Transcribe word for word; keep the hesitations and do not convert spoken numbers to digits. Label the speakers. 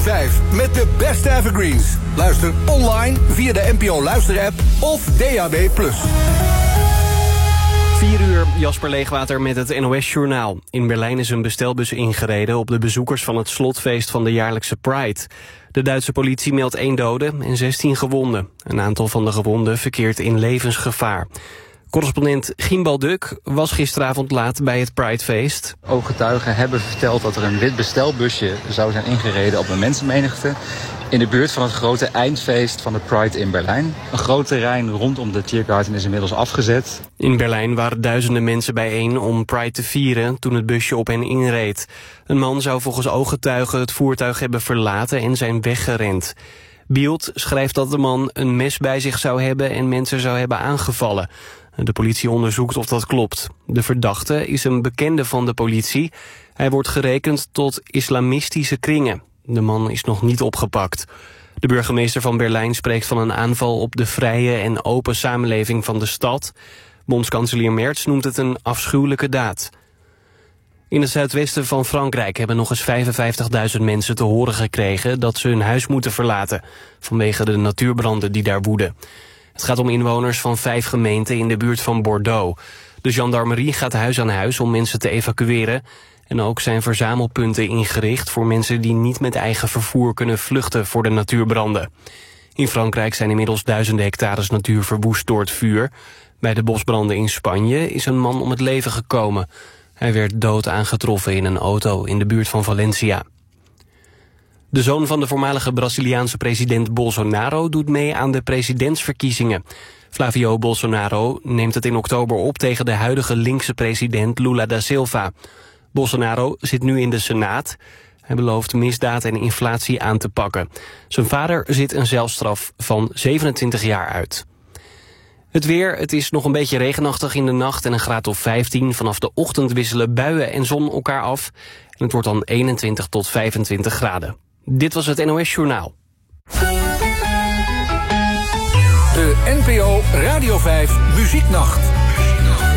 Speaker 1: vijf met de beste evergreens. Luister online via de N P O Luisterapp of D A B plus.
Speaker 2: vier uur, Jasper Leegwater met het N O S-journaal. In Berlijn is een bestelbus ingereden op de bezoekers van het slotfeest van de jaarlijkse Pride. De Duitse politie meldt één dode en zestien gewonden. Een aantal van de gewonden verkeert in levensgevaar. Correspondent Gimbal Duk was gisteravond laat bij het Pridefeest.
Speaker 3: Ooggetuigen hebben verteld dat er een wit bestelbusje zou zijn ingereden op een mensenmenigte in de buurt van het grote eindfeest van de Pride in Berlijn. Een groot terrein rondom de Tiergarten is inmiddels afgezet.
Speaker 2: In Berlijn waren duizenden mensen bijeen om Pride te vieren toen het busje op hen inreed. Een man zou volgens ooggetuigen het voertuig hebben verlaten en zijn weggerend. Bild schrijft dat de man een mes bij zich zou hebben en mensen zou hebben aangevallen. De politie onderzoekt of dat klopt. De verdachte is een bekende van de politie. Hij wordt gerekend tot islamistische kringen. De man is nog niet opgepakt. De burgemeester van Berlijn spreekt van een aanval op de vrije en open samenleving van de stad. Bondskanselier Merz noemt het een afschuwelijke daad. In het zuidwesten van Frankrijk hebben nog eens vijfenvijftigduizend mensen te horen gekregen dat ze hun huis moeten verlaten vanwege de natuurbranden die daar woeden. Het gaat om inwoners van vijf gemeenten in de buurt van Bordeaux. De gendarmerie gaat huis aan huis om mensen te evacueren. En ook zijn verzamelpunten ingericht voor mensen die niet met eigen vervoer kunnen vluchten voor de natuurbranden. In Frankrijk zijn inmiddels duizenden hectares natuur verwoest door het vuur. Bij de bosbranden in Spanje is een man om het leven gekomen. Hij werd dood aangetroffen in een auto in de buurt van Valencia. De zoon van de voormalige Braziliaanse president Bolsonaro doet mee aan de presidentsverkiezingen. Flavio Bolsonaro neemt het in oktober op tegen de huidige linkse president Lula da Silva. Bolsonaro zit nu in de Senaat. Hij belooft misdaad en inflatie aan te pakken. Zijn vader zit een celstraf van zevenentwintig jaar uit. Het weer, het is nog een beetje regenachtig in de nacht en een graad of vijftien. Vanaf de ochtend wisselen buien en zon elkaar af. En het wordt dan eenentwintig tot vijfentwintig graden. Dit was het N O S-journaal.
Speaker 1: De N P O Radio vijf Muzieknacht.